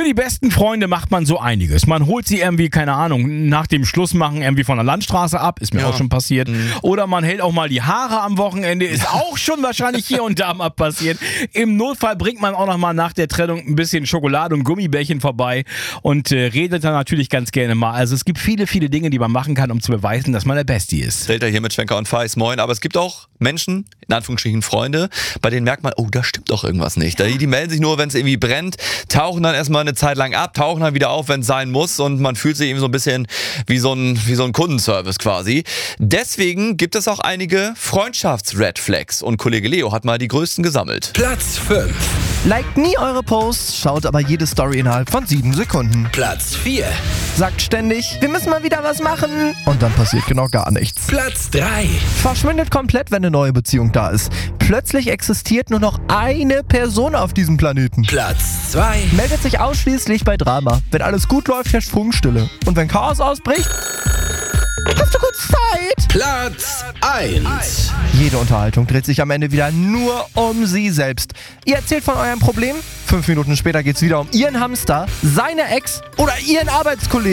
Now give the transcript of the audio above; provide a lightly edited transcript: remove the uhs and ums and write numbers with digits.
die besten Freunde macht man so einiges. Man holt sie irgendwie, keine Ahnung, nach dem Schlussmachen irgendwie von der Landstraße ab, ist mir auch schon passiert. Oder man hält auch mal die Haare am Wochenende, ist auch schon wahrscheinlich hier und da mal passiert. Im Notfall bringt man auch noch mal nach der Trennung ein bisschen Schokolade und Gummibärchen vorbei und redet dann natürlich ganz gerne mal. Also es gibt viele, viele Dinge, die man machen kann, um zu beweisen, dass man der Bestie ist. Delta hier mit Schwenker und Feis, moin. Aber es gibt auch Menschen, in Anführungsstrichen Freunde, bei denen merkt man, oh, da stimmt doch irgendwas nicht. Die melden sich nur, wenn es irgendwie brennt, tauchen dann erstmal eine Zeit lang ab, tauchen dann wieder auf, wenn es sein muss und man fühlt sich eben so ein bisschen wie so ein Kundenservice quasi. Deswegen gibt es auch einige Freundschafts-Red Flags und Kollege Leo hat mal die größten gesammelt. Platz 5. Liked nie eure Posts, schaut aber jede Story innerhalb von 7 Sekunden. Platz 4. Sagt ständig, wir müssen mal wieder was machen. Und dann passiert genau gar nichts. Platz 3. Verschwindet komplett, wenn eine neue Beziehung da ist. Plötzlich existiert nur noch eine Person auf diesem Planeten. Platz 2. Meldet sich ausschließlich bei Drama. Wenn alles gut läuft, herrscht Funkstille. Und wenn Chaos ausbricht, hast du kurz Zeit? Platz 1. Jede Unterhaltung dreht sich am Ende wieder nur um sie selbst. Ihr erzählt von eurem Problem, 5 Minuten später geht's wieder um ihren Hamster, seine Ex oder ihren Arbeitskollegen.